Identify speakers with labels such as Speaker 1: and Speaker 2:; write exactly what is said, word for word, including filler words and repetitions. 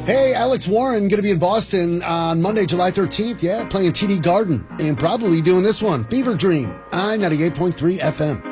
Speaker 1: Hey, Alex Warren going to be in Boston on Monday, July thirteenth. Yeah, playing T D Garden and probably doing this one, Fever Dream, I ninety-eight point three F M.